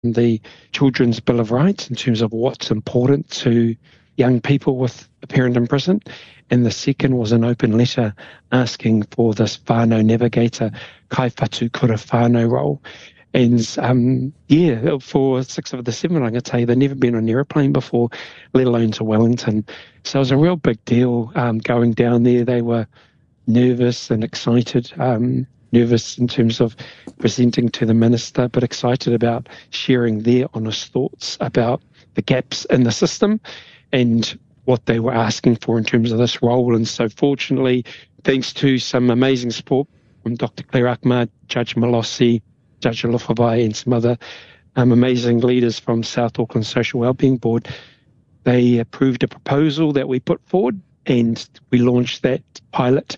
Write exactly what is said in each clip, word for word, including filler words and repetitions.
the Children's Bill of Rights in terms of what's important to young people with a parent in prison. And the second was an open letter asking for this whānau navigator, kaiwhatu kura whānau role. And um, yeah, for six of the seven rangatahi, they'd never been on an aeroplane before, let alone to Wellington. So it was a real big deal um, going down there. They were nervous and excited, um, nervous in terms of presenting to the minister, but excited about sharing their honest thoughts about the gaps in the system and what they were asking for in terms of this role. And so fortunately, thanks to some amazing support from Doctor Claire Akma, Judge Malossi, Judge Alofavai, and some other um, amazing leaders from South Auckland Social Wellbeing Board, they approved a proposal that we put forward, and we launched that pilot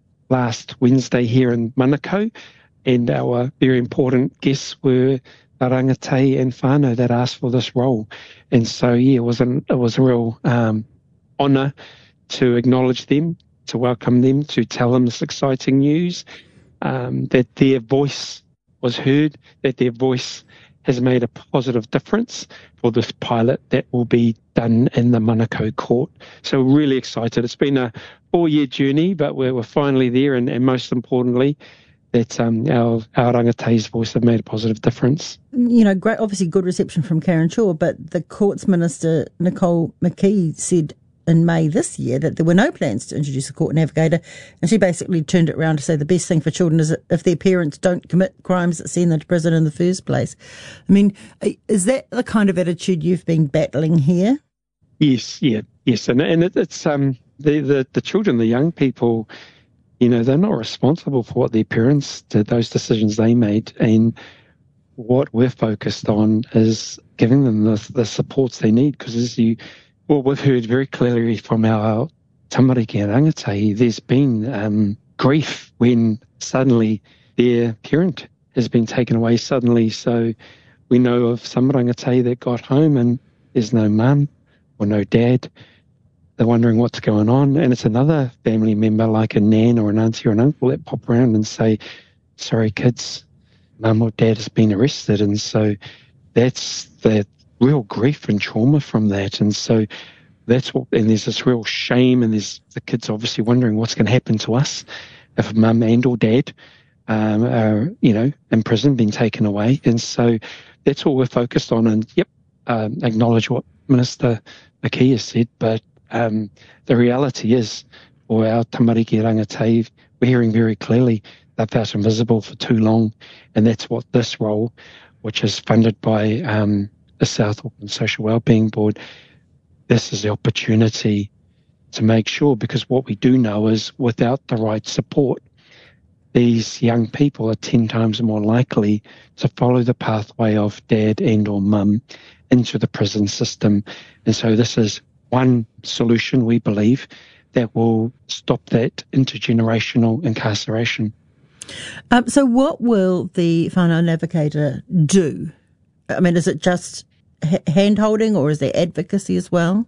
last Wednesday here in Manukau. And our very important guests were the rangatahi and whānau that asked for this role. And so, yeah, it was, an, it was a real um, honour to acknowledge them, to welcome them, to tell them this exciting news, um, that their voice was heard, that their voice has made a positive difference for this pilot that will be done in the Manukau court. So really excited. It's been a four-year journey, but we're, we're finally there, and, and most importantly, that um, our, our rangatahi's voice have made a positive difference. You know, great, obviously good reception from Karen Shaw, but the Courts Minister, Nicole McKee, said in May this year that there were no plans to introduce a court navigator, and she basically turned it around to say the best thing for children is if their parents don't commit crimes that send them to prison in the first place. I mean, is that the kind of attitude you've been battling here? Yes, yeah, yes, and and it, it's um the, the the children, the young people, you know, they're not responsible for what their parents did, those decisions they made, and what we're focused on is giving them the the supports they need, because as you Well, we've heard very clearly from our tamariki and rangatahi, there's been um, grief when suddenly their parent has been taken away suddenly. So we know of some rangatahi that got home and there's no mum or no dad. They're wondering what's going on. And it's another family member like a nan or an auntie or an uncle that pop around and say, sorry, kids, mum or dad has been arrested. And so that's the real grief and trauma from that. And so that's what, and there's this real shame, and there's the kids obviously wondering what's going to happen to us if mum and or dad um, are, you know, in prison, being taken away. And so that's all we're focused on. And yep, um, acknowledge what Minister McKee has said, but um, the reality is, for our tamariki rangatahi, we're hearing very clearly they've felt invisible for too long, and that's what this role, which is funded by um, the South Auckland Social Wellbeing Board, this is the opportunity to make sure, because what we do know is without the right support, these young people are ten times more likely to follow the pathway of dad and or mum into the prison system. And so this is one solution, we believe, that will stop that intergenerational incarceration. Um, so what will the whānau navigator do? I mean, is it just hand-holding, or is there advocacy as well?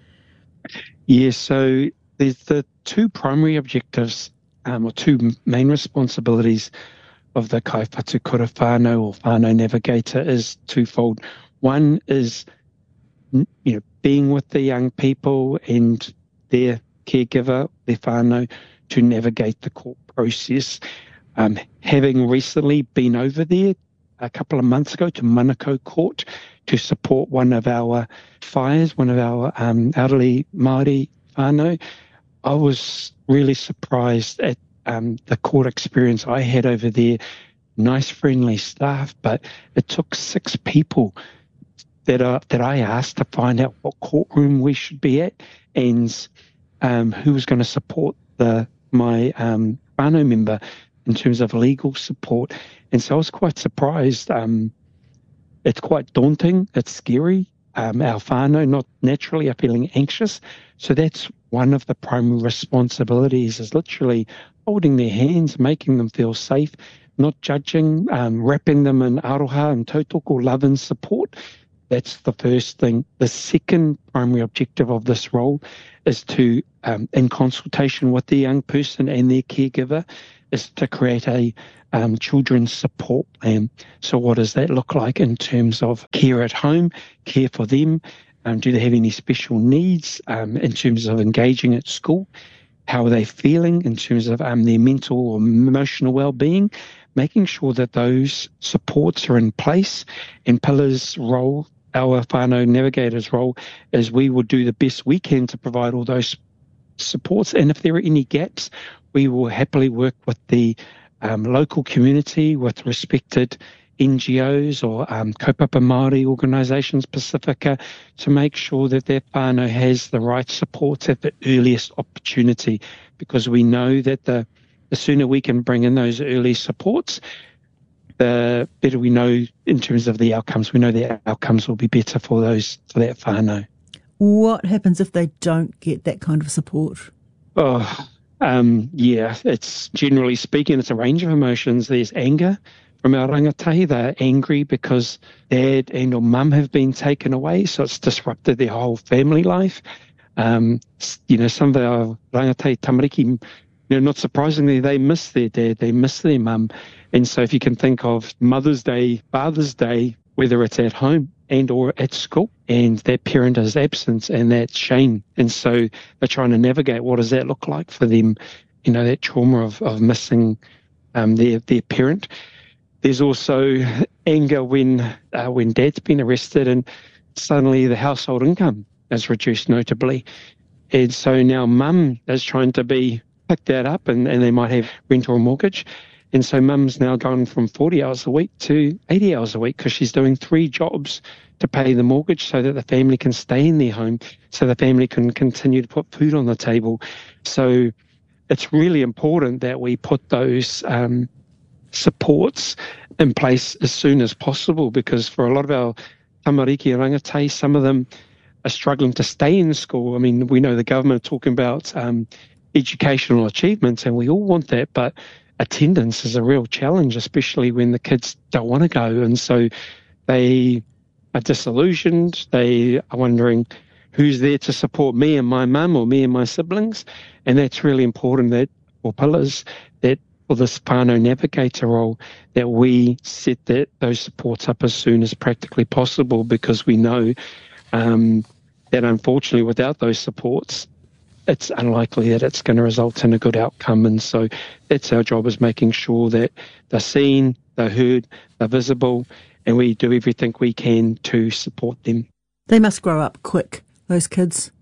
Yeah, so there's the two primary objectives, um, or two main responsibilities of the kaiwhatu kura whānau or whānau navigator is twofold. One is, you know, being with the young people and their caregiver, their whānau, to navigate the court process. Um, having recently been over there a couple of months ago to Manukau Court to support one of our whais, one of our um, elderly Māori whānau, I was really surprised at um, the court experience I had over there. Nice, friendly staff, but it took six people that are, that I asked to find out what courtroom we should be at, and um, who was going to support the my um, whānau member in terms of legal support. And so I was quite surprised. Um, it's quite daunting. It's scary. Um, our whānau not naturally are feeling anxious. So that's one of the primary responsibilities, is literally holding their hands, making them feel safe, not judging, um, wrapping them in aroha and tautoko, love and support. That's the first thing. The second primary objective of this role is to, um, in consultation with the young person and their caregiver, is to create a um, children's support plan. So what does that look like in terms of care at home, care for them? Um, do they have any special needs um, in terms of engaging at school? How are they feeling in terms of um, their mental or emotional well-being? Making sure that those supports are in place. And Pillar's role, our whānau navigator's role, is we will do the best we can to provide all those supports. And if there are any gaps, we will happily work with the um, local community, with respected N G Os or um, Kaupapa Māori organisations, Pacifica, to make sure that their whānau has the right supports at the earliest opportunity, because we know that the, the sooner we can bring in those early supports, the better we know in terms of the outcomes. We know the outcomes will be better for those for that whānau. What happens if they don't get that kind of support? Oh, um, yeah, it's generally speaking, it's a range of emotions. There's anger from our rangatahi. They're angry because dad and or mum have been taken away, so it's disrupted their whole family life. Um, you know, some of our rangatahi tamariki, you know, not surprisingly, they miss their dad, they miss their mum. And so if you can think of Mother's Day, Father's Day, whether it's at home and or at school, and that parent is absent and that shame. And so they're trying to navigate what does that look like for them, you know, that trauma of, of missing um, their, their parent. There's also anger when uh, when dad's been arrested and suddenly the household income is reduced notably. And so now mum is trying to be pick that up, and, and they might have rent or mortgage. And so mum's now gone from forty hours a week to eighty hours a week because she's doing three jobs to pay the mortgage so that the family can stay in their home, so the family can continue to put food on the table. So it's really important that we put those um, supports in place as soon as possible, because for a lot of our tamariki and rangatahi, some of them are struggling to stay in school. I mean, we know the government talking about um, educational achievements, and we all want that, but attendance is a real challenge, especially when the kids don't want to go. And so they are disillusioned. They are wondering who's there to support me and my mum or me and my siblings. And that's really important that for Pillars, that for this whānau navigator role, that we set that those supports up as soon as practically possible, because we know um, that unfortunately without those supports, it's unlikely that it's going to result in a good outcome. And so that's our job, is making sure that they're seen, they're heard, they're visible, and we do everything we can to support them. They must grow up quick, those kids.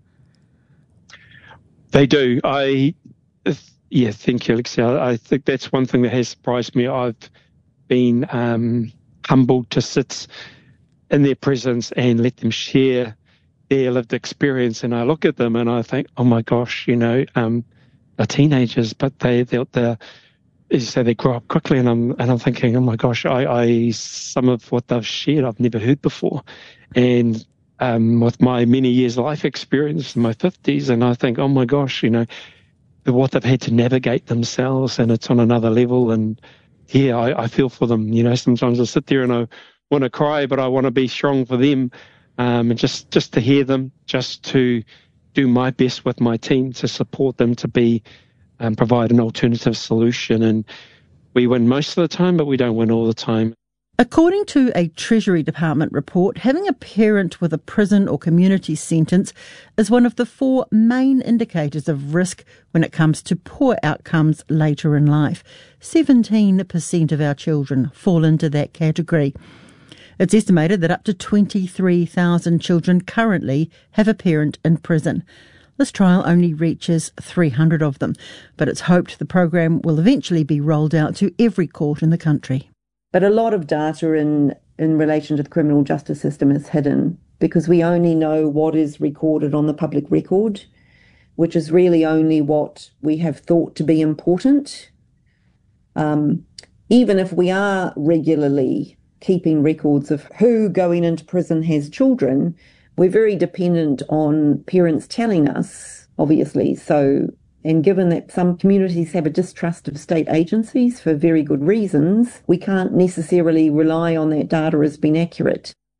They do. I, yeah, thank you, Alexia. I think that's one thing that has surprised me. I've been um, humbled to sit in their presence and let them share their lived experience, and I look at them and I think, oh my gosh, you know, um, they're teenagers, but they they they as you say, they grow up quickly, and I'm and I'm thinking, oh my gosh, I, I some of what they've shared I've never heard before, and um, with my many years life experience in my fifties, and I think, oh my gosh, you know, what they've had to navigate themselves, and it's on another level, and yeah, I, I feel for them. You know, sometimes I sit there and I want to cry, but I want to be strong for them. Um, and just, just to hear them, just to do my best with my team to support them to be, um, provide an alternative solution. And we win most of the time, but we don't win all the time. According to a Treasury Department report, having a parent with a prison or community sentence is one of the four main indicators of risk when it comes to poor outcomes later in life. seventeen percent of our children fall into that category. It's estimated that up to twenty-three thousand children currently have a parent in prison. This trial only reaches three hundred of them, but it's hoped the program will eventually be rolled out to every court in the country. But a lot of data in, in relation to the criminal justice system is hidden, because we only know what is recorded on the public record, which is really only what we have thought to be important. Um, even if we are regularly keeping records of who going into prison has children, we're very dependent on parents telling us, obviously. So, and given that some communities have a distrust of state agencies for very good reasons, we can't necessarily rely on that data as being accurate.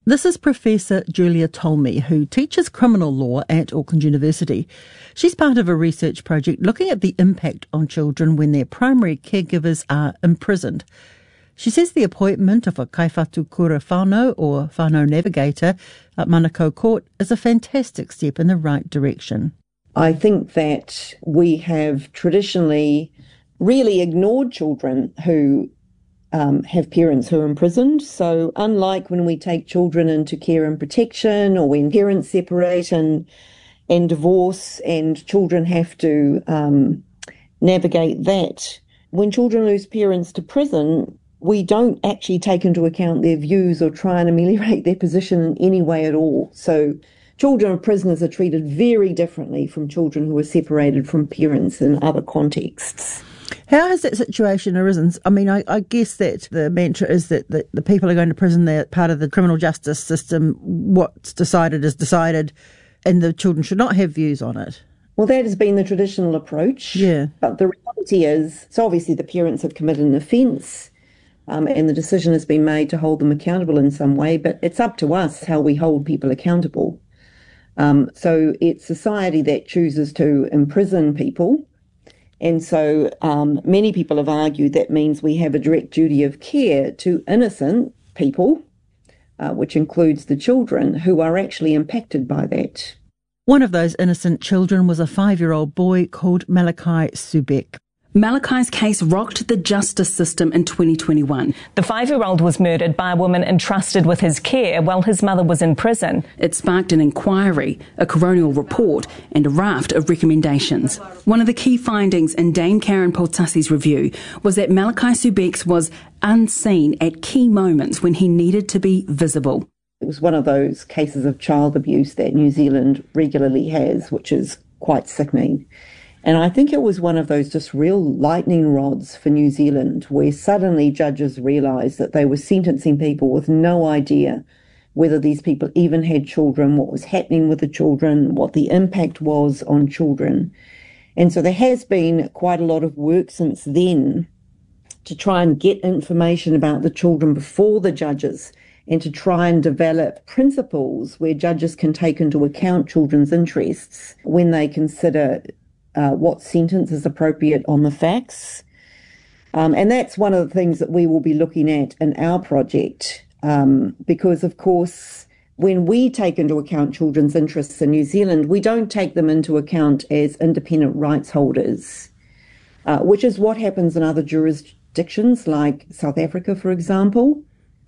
This is Professor Julia Tolmie, who teaches criminal law at Auckland University. She's part of a research project looking at the impact on children when their primary caregivers are imprisoned. She says the appointment of a kaiwhatu kura whānau or whānau navigator at Manukau Court is a fantastic step in the right direction. I think that we have traditionally really ignored children who um, have parents who are imprisoned. So unlike when we take children into care and protection, or when parents separate and, and divorce and children have to um, navigate that, when children lose parents to prison, we don't actually take into account their views or try and ameliorate their position in any way at all. So children of prisoners are treated very differently from children who are separated from parents in other contexts. How has that situation arisen? I mean, I, I guess that the mantra is that the, the people are going to prison, they're part of the criminal justice system. What's decided is decided, and the children should not have views on it. Well, that has been the traditional approach. Yeah. But the reality is, so obviously the parents have committed an offence, Um, and the decision has been made to hold them accountable in some way, but it's up to us how we hold people accountable. Um, so it's society that chooses to imprison people. And so um, many people have argued that means we have a direct duty of care to innocent people, uh, which includes the children who are actually impacted by that. One of those innocent children was a five-year-old boy called Malachi Subek. Malachi's case rocked the justice system in twenty twenty-one. The five-year-old was murdered by a woman entrusted with his care while his mother was in prison. It sparked an inquiry, a coronial report, and a raft of recommendations. One of the key findings in Dame Karen Poltassi's review was that Malachi Subek was unseen at key moments when he needed to be visible. It was one of those cases of child abuse that New Zealand regularly has, which is quite sickening. And I think it was one of those just real lightning rods for New Zealand, where suddenly judges realised that they were sentencing people with no idea whether these people even had children, what was happening with the children, what the impact was on children. And so there has been quite a lot of work since then to try and get information about the children before the judges, and to try and develop principles where judges can take into account children's interests when they consider Uh, what sentence is appropriate on the facts. Um, and that's one of the things that we will be looking at in our project, um, because, of course, when we take into account children's interests in New Zealand, we don't take them into account as independent rights holders, uh, which is what happens in other jurisdictions like South Africa, for example.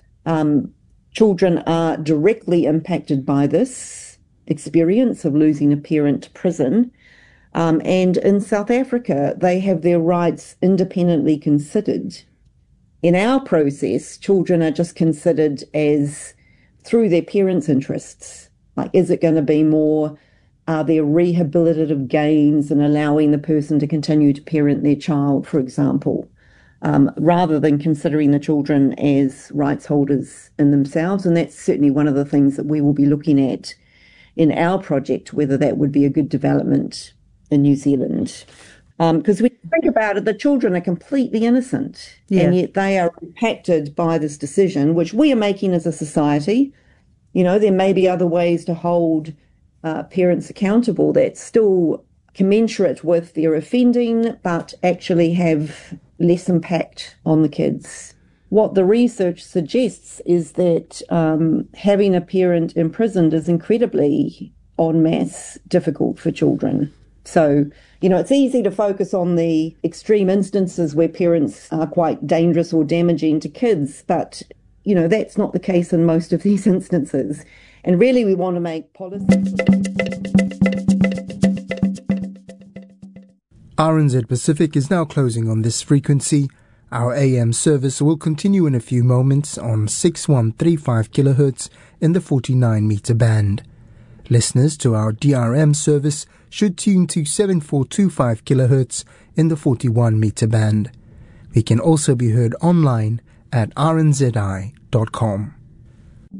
Um, children are directly impacted by this experience of losing a parent to prison. Um, and in South Africa, they have their rights independently considered. In our process, children are just considered as through their parents' interests. Like, is it going to be more, are there rehabilitative gains in allowing the person to continue to parent their child, for example, um, rather than considering the children as rights holders in themselves. And that's certainly one of the things that we will be looking at in our project, whether that would be a good development in New Zealand. Because um, when you think about it, the children are completely innocent, yeah. And yet they are impacted by this decision, which we are making as a society. You know, there may be other ways to hold uh, parents accountable that still commensurate with their offending, but actually have less impact on the kids. What the research suggests is that um, having a parent imprisoned is incredibly en masse difficult for children. So, you know, it's easy to focus on the extreme instances where parents are quite dangerous or damaging to kids, but, you know, that's not the case in most of these instances. And really we want to make policy. R N Z Pacific is now closing on this frequency. Our A M service will continue in a few moments on six one three five kilohertz in the forty-nine meter band. Listeners to our D R M service should tune to seven four two five kilohertz in the forty-one meter band. We can also be heard online at r n z i dot com.